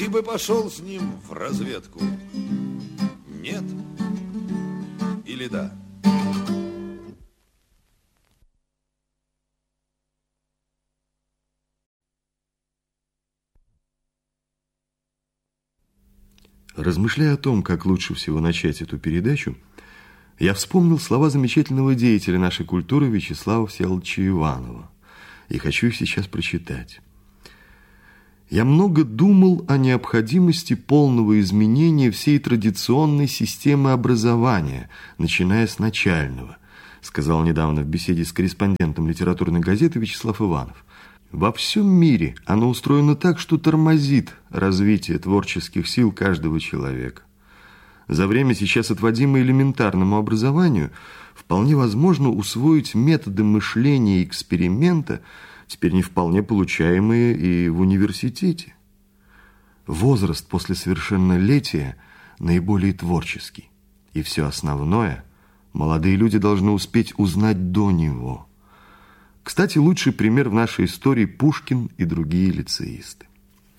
Ты бы пошел с ним в разведку? Нет? Или да? Размышляя о том, как лучше всего начать эту передачу, я вспомнил слова замечательного деятеля нашей культуры Вячеслава Всеволодовича Иванова. И хочу их сейчас прочитать. «Я много думал о необходимости полного изменения всей традиционной системы образования, начиная с начального», сказал недавно в беседе с корреспондентом литературной газеты Вячеслав Иванов. Во всем мире оно устроено так, что тормозит развитие творческих сил каждого человека. За время, сейчас отводимое элементарному образованию, вполне возможно усвоить методы мышления и эксперимента, теперь не вполне получаемые и в университете. Возраст после совершеннолетия наиболее творческий, и все основное молодые люди должны успеть узнать до него. Кстати, лучший пример в нашей истории Пушкин и другие лицеисты.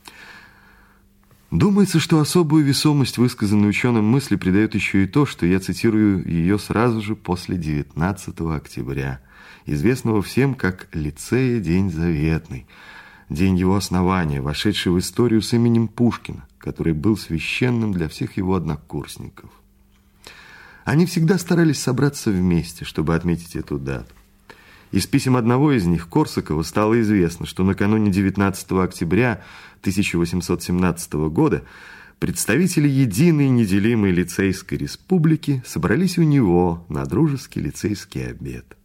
Думается, что особую весомость высказанной ученым мысли придает еще и то, что я цитирую ее сразу же после 19 октября, известного всем как лицея День Заветный, день его основания, вошедший в историю с именем Пушкина, который был священным для всех его однокурсников. Они всегда старались собраться вместе, чтобы отметить эту дату. Из писем одного из них, Корсакова, стало известно, что накануне 19 октября 1817 года представители единой неделимой лицейской республики собрались у него на дружеский лицейский обед.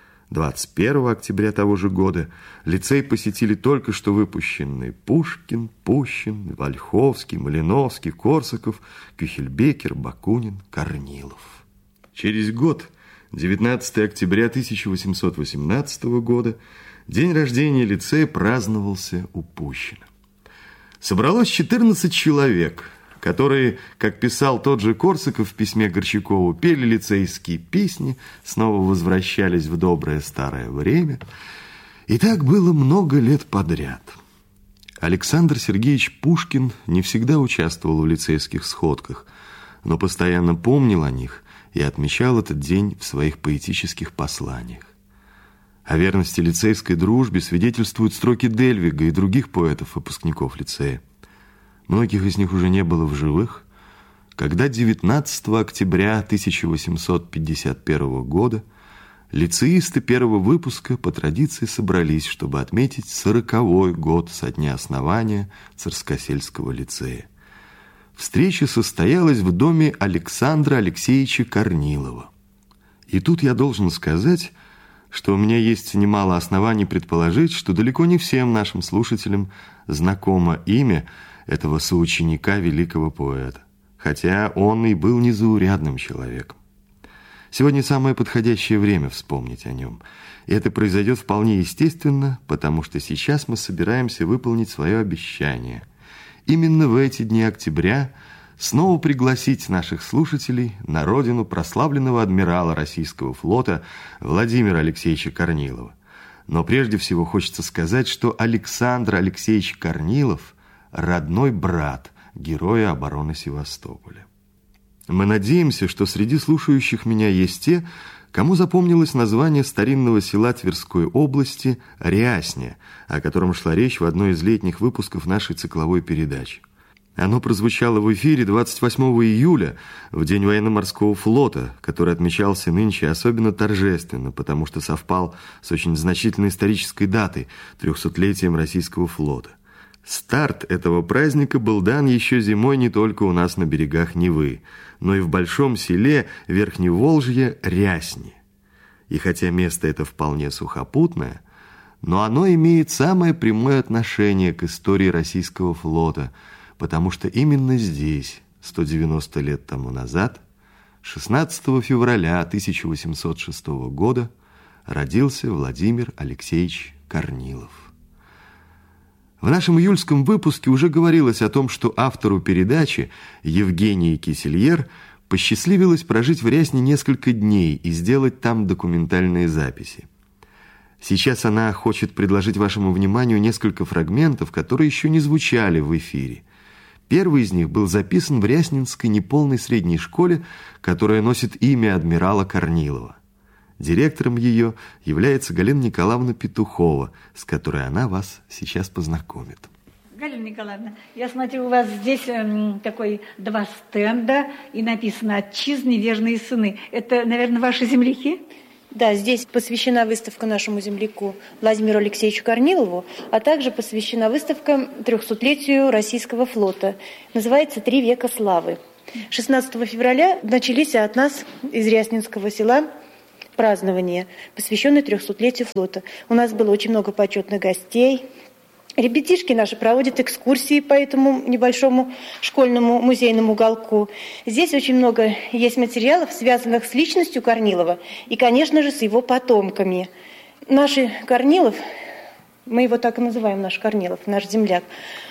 21 октября того же года лицей посетили только что выпущенные Пушкин, Пущин, Вольховский, Малиновский, Корсаков, Кюхельбекер, Бакунин, Корнилов. Через год, 19 октября 1818 года, день рождения лицея праздновался у Пущина. Собралось 14 человек, которые, как писал тот же Корсаков в письме Горчакову, пели лицейские песни, снова возвращались в доброе старое время. И так было много лет подряд. Александр Сергеевич Пушкин не всегда участвовал в лицейских сходках, но постоянно помнил о них и отмечал этот день в своих поэтических посланиях. О верности лицейской дружбе свидетельствуют строки Дельвига и других поэтов, выпускников лицея. Многих из них уже не было в живых, когда 19 октября 1851 года лицеисты первого выпуска по традиции собрались, чтобы отметить 40-й год со дня основания Царскосельского лицея. Встреча состоялась в доме Александра Алексеевича Корнилова. И тут я должен сказать, что у меня есть немало оснований предположить, что далеко не всем нашим слушателям знакомо имя этого соученика великого поэта, хотя он и был незаурядным человеком. Сегодня самое подходящее время вспомнить о нем. И это произойдет вполне естественно, потому что сейчас мы собираемся выполнить свое обещание. Именно в эти дни октября снова пригласить наших слушателей на родину прославленного адмирала российского флота Владимира Алексеевича Корнилова. Но прежде всего хочется сказать, что Александр Алексеевич Корнилов – родной брат героя обороны Севастополя. Мы надеемся, что среди слушающих меня есть те, кому запомнилось название старинного села Тверской области Рясня, о котором шла речь в одной из летних выпусков нашей цикловой передачи. Оно прозвучало в эфире 28 июля, в День военно-морского флота, который отмечался нынче особенно торжественно, потому что совпал с очень значительной исторической датой – 300-летием российского флота. Старт этого праздника был дан еще зимой не только у нас на берегах Невы, но и в большом селе Верхневолжье Рясни. И хотя место это вполне сухопутное, но оно имеет самое прямое отношение к истории российского флота, потому что именно здесь, 190 лет тому назад, 16 февраля 1806 года, родился Владимир Алексеевич Корнилов. В нашем июльском выпуске уже говорилось о том, что автору передачи Евгении Кисельер посчастливилось прожить в Рясне несколько дней и сделать там документальные записи. Сейчас она хочет предложить вашему вниманию несколько фрагментов, которые еще не звучали в эфире. Первый из них был записан в Ряснинской неполной средней школе, которая носит имя адмирала Корнилова. Директором ее является Галина Николаевна Петухова, с которой она вас сейчас познакомит. Галина Николаевна, я смотрю, у вас здесь такой 2 стенда, и написано «Отчизне верные сыны». Это, наверное, ваши земляки? Да, здесь посвящена выставка нашему земляку Владимиру Алексеевичу Корнилову, а также посвящена выставка 300-летию российского флота. Называется «3 века славы». 16 февраля начались от нас из Ряснинского села празднования, посвященные 300-летию флота. У нас было очень много почетных гостей. Ребятишки наши проводят экскурсии по этому небольшому школьному музейному уголку. Здесь очень много есть материалов, связанных с личностью Корнилова и, конечно же, с его потомками. Наш Корнилов, мы его так и называем, наш Корнилов, наш земляк,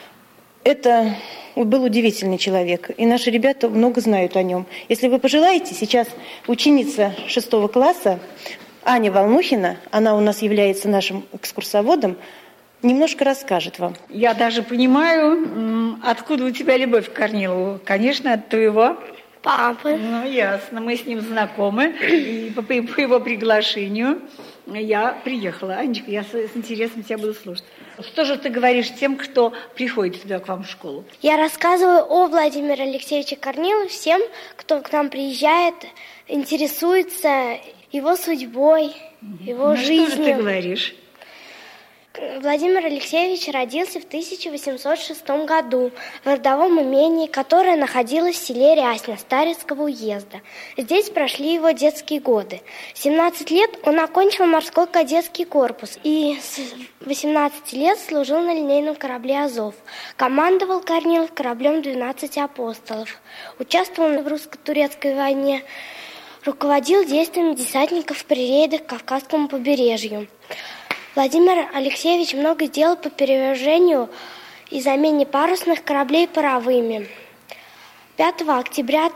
это был удивительный человек, и наши ребята много знают о нем. Если вы пожелаете, сейчас ученица 6 класса Аня Волнухина, она у нас является нашим экскурсоводом, немножко расскажет вам. Я даже понимаю, откуда у тебя любовь к Корнилову. Конечно, от твоего папы. Ну, ясно. Мы с ним знакомы. И по его приглашению я приехала. Анечка, я с интересом тебя буду слушать. Что же ты говоришь тем, кто приходит сюда к вам в школу? Я рассказываю о Владимире Алексеевиче Корнилове всем, кто к нам приезжает, интересуется его судьбой, его жизнью. Что же ты говоришь? Владимир Алексеевич родился в 1806 году в родовом имении, которое находилось в селе Рясня Старицкого уезда. Здесь прошли его детские годы. В 17 лет он окончил морской кадетский корпус и с 18 лет служил на линейном корабле «Азов». Командовал Корнилов кораблем «12 апостолов». Участвовал в русско-турецкой войне, руководил действиями десантников при рейдах к Кавказскому побережью. Владимир Алексеевич много сделал по перевожению и замене парусных кораблей паровыми. 5 октября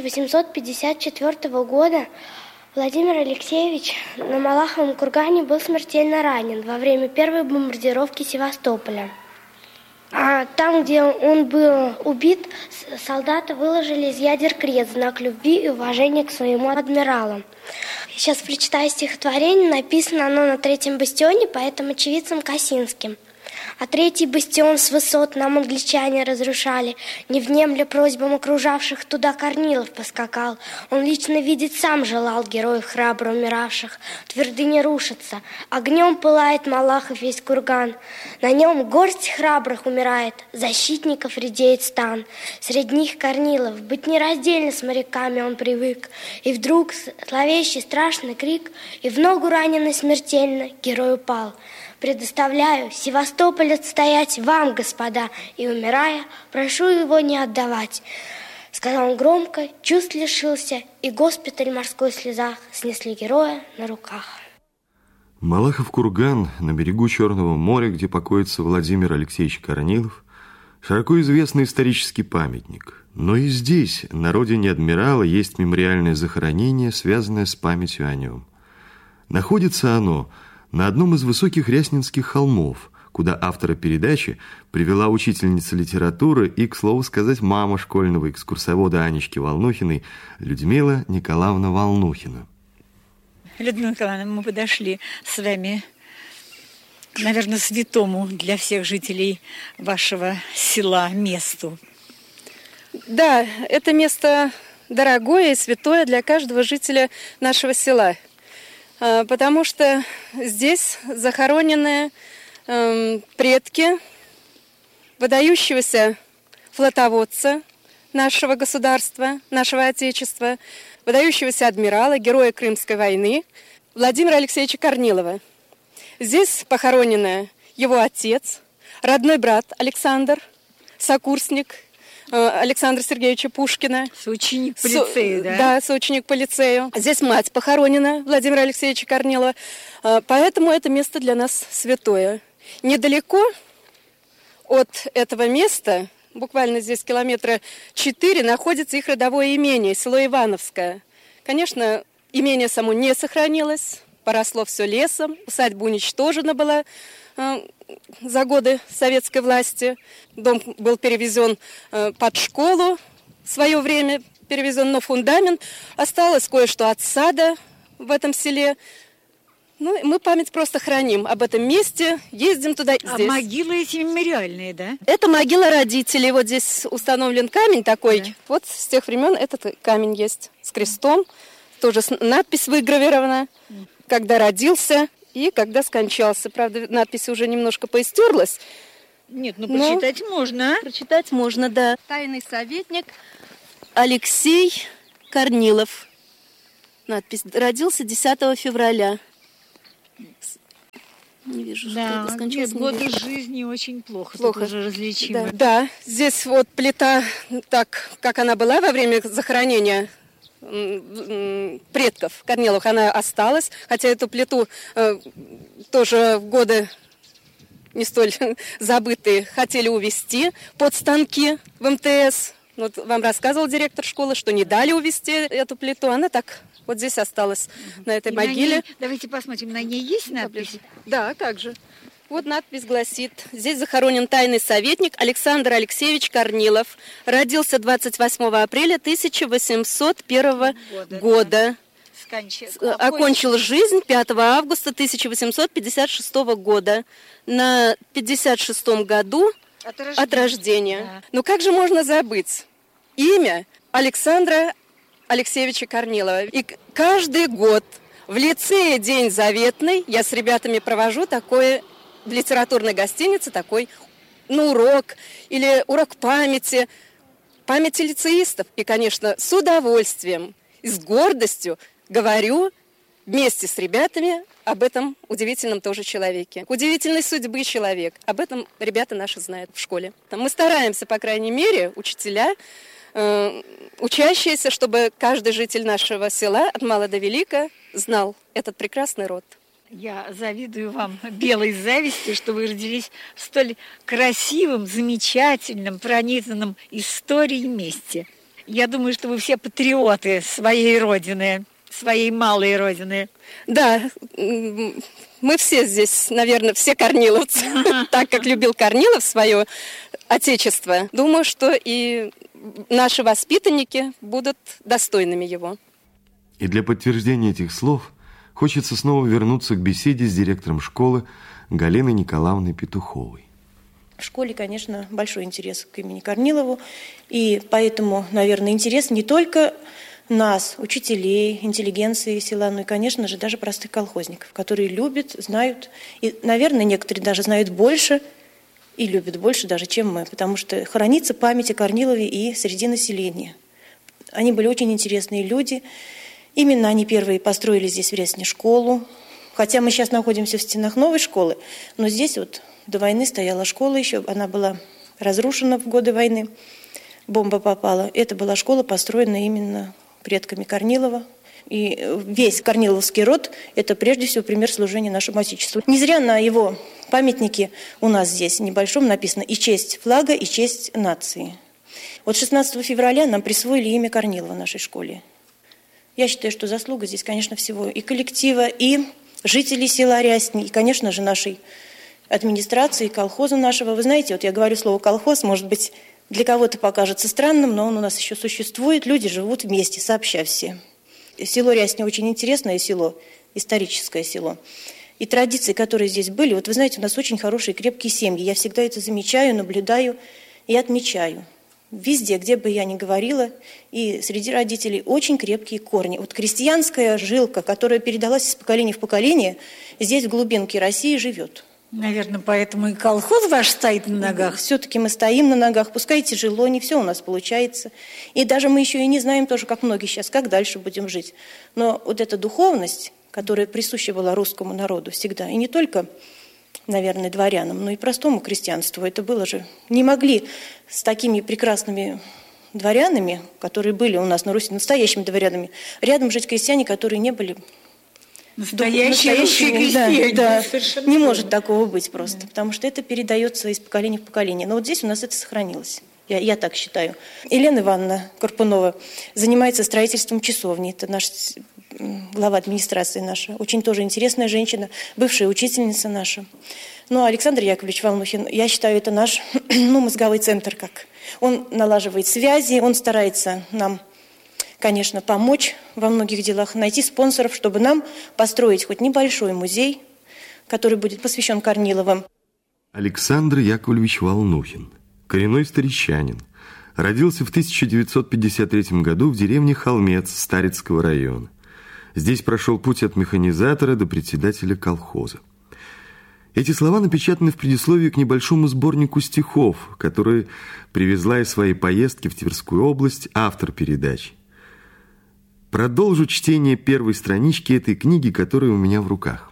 1854 года Владимир Алексеевич на Малаховом кургане был смертельно ранен во время первой бомбардировки Севастополя. А там, где он был убит, солдаты выложили из ядер крест, знак любви и уважения к своему адмиралу. Сейчас прочитаю стихотворение, написано оно на 3-м бастионе поэтом очевидцем Косинским. А 3-й бастион с высот нам англичане разрушали. Не внемля просьбам окружавших, туда Корнилов поскакал. Он лично видеть сам желал героев храбро умиравших. Твердыни рушатся, огнем пылает Малахов весь курган. На нем горсть храбрых умирает, защитников редеет стан. Среди них Корнилов, быть нераздельно с моряками он привык. И вдруг зловещий страшный крик, и в ногу раненый смертельно герой упал. Предоставляю Севастополь отстоять вам, господа, и, умирая, прошу его не отдавать. Сказал он громко, чувств лишился, и госпиталь в морской слезах снесли героя на руках. Малахов курган на берегу Черного моря, где покоится Владимир Алексеевич Корнилов, широко известный исторический памятник. Но и здесь, на родине адмирала, есть мемориальное захоронение, связанное с памятью о нем. Находится оно на одном из высоких ряснинских холмов, куда автора передачи привела учительница литературы и, к слову сказать, мама школьного экскурсовода Анечки Волнухиной Людмила Николаевна Волнухина. Людмила Николаевна, мы подошли с вами, наверное, святому для всех жителей вашего села месту. Да, это место дорогое и святое для каждого жителя нашего села, потому что здесь захоронены предки выдающегося флотоводца нашего государства, нашего Отечества, выдающегося адмирала, героя Крымской войны Владимира Алексеевича Корнилова. Здесь похоронены его отец, родной брат Александр, сокурсник Александра Сергеевича Пушкина. Соученик по лицею, да? Да, соученик по лицею. Здесь мать похоронена Владимира Алексеевича Корнилова, поэтому это место для нас святое. Недалеко от этого места, буквально здесь километра 4, находится их родовое имение, село Ивановское. Конечно, имение само не сохранилось, поросло все лесом, усадьба уничтожена была за годы советской власти. Дом был перевезен под школу в свое время, перевезен, но фундамент. Осталось кое-что от сада в этом селе. Ну, мы память просто храним об этом месте, ездим туда, здесь. А могилы эти мемориальные, да? Это могила родителей. Вот здесь установлен камень такой. Да. Вот с тех времен этот камень есть с крестом. Тоже надпись выгравирована, когда родился и когда скончался. Правда, надпись уже немножко поистерлась. Нет, ну прочитать можно. Прочитать можно, да. Тайный советник Алексей Корнилов. Надпись. Родился 10 февраля. Не вижу, да, что скончался. Нет, годы жизни очень плохо. Тут уже различимо. Да, здесь вот плита, так, как она была во время захоронения предков Корниловых, она осталась. Хотя эту плиту тоже в годы не столь забытые хотели увезти под станки в МТС. Вот вам рассказывал директор школы, что не дали увезти эту плиту. Она так вот здесь осталась, на этой могиле. На ней, давайте посмотрим, на ней есть надпись? Да, как же. Вот надпись гласит: здесь захоронен тайный советник Александр Алексеевич Корнилов. Родился 28 апреля 1801 года. Окончил жизнь 5 августа 1856 года. На 56-м году от рождения. Да. Ну как же можно забыть имя Александра Алексеевича Корнилова? И каждый год в лицее День заветный я с ребятами провожу такое в литературной гостинице, такой урок или урок памяти лицеистов. И, конечно, с удовольствием и с гордостью говорю вместе с ребятами об этом удивительном тоже человеке. Удивительной судьбы человек. Об этом ребята наши знают в школе. Мы стараемся, по крайней мере, учителя, учащиеся, чтобы каждый житель нашего села от мала до велика знал этот прекрасный род. Я завидую вам белой завистью, что вы родились в столь красивом, замечательном, пронизанном историей месте. Я думаю, что вы все патриоты своей родины, своей малой родины. Да, мы все здесь, наверное, все корниловцы, так как любил Корнилов свое отечество. Думаю, что и наши воспитанники будут достойными его. И для подтверждения этих слов хочется снова вернуться к беседе с директором школы Галиной Николаевной Петуховой. В школе, конечно, большой интерес к имени Корнилову, и поэтому, наверное, интерес не только нас, учителей, интеллигенции села, но и, конечно же, даже простых колхозников, которые любят, знают, и, наверное, некоторые даже знают больше и любят больше даже, чем мы, потому что хранится память о Корнилове и среди населения. Они были очень интересные люди. Именно они первые построили здесь в Рясне школу, хотя мы сейчас находимся в стенах новой школы, но здесь вот до войны стояла школа еще, она была разрушена в годы войны, бомба попала. Это была школа, построенная именно предками Корнилова. И весь корниловский род – это прежде всего пример служения нашему Отечеству. Не зря на его памятнике у нас здесь небольшом написано и честь флага, и честь нации. Вот 16 февраля нам присвоили имя Корнилова в нашей школе. Я считаю, что заслуга здесь, конечно, всего и коллектива, и жителей села Рясни, и, конечно же, нашей администрации, колхоза нашего. Вы знаете, вот я говорю слово «колхоз», может быть, для кого-то покажется странным, но он у нас еще существует, люди живут вместе, сообща все. Село Рясни очень интересное село, историческое село. И традиции, которые здесь были, вот вы знаете, у нас очень хорошие, крепкие семьи. Я всегда это замечаю, наблюдаю и отмечаю. Везде, где бы я ни говорила, и среди родителей очень крепкие корни. Вот крестьянская жилка, которая передалась из поколения в поколение, здесь в глубинке России живет. Наверное, поэтому и колхоз ваш стоит на ногах. Все-таки мы стоим на ногах, пускай тяжело, не все у нас получается. И даже мы еще и не знаем тоже, как многие сейчас, как дальше будем жить. Но вот эта духовность, которая присуща была русскому народу всегда, и не только, наверное, дворянам, но и простому крестьянству, это было же... Не могли с такими прекрасными дворянами, которые были у нас на Руси, настоящими дворянами, рядом жить крестьяне, которые не были... Настоящие крестьяне. Да, не может такого быть просто, потому что это передается из поколения в поколение. Но вот здесь у нас это сохранилось, я так считаю. Елена Ивановна Карпунова занимается строительством часовни. Это наш глава администрации наша. Очень тоже интересная женщина, бывшая учительница наша. Ну, Александр Яковлевич Волнухин, я считаю, это наш мозговой центр. Он налаживает связи, он старается нам, конечно, помочь во многих делах, найти спонсоров, чтобы нам построить хоть небольшой музей, который будет посвящен Корниловым. Александр Яковлевич Волнухин, коренной старичанин, родился в 1953 году в деревне Холмец Старицкого района. Здесь прошел путь от механизатора до председателя колхоза. Эти слова напечатаны в предисловии к небольшому сборнику стихов, который привезла из своей поездки в Тверскую область автор передачи. Продолжу чтение первой странички этой книги, которая у меня в руках.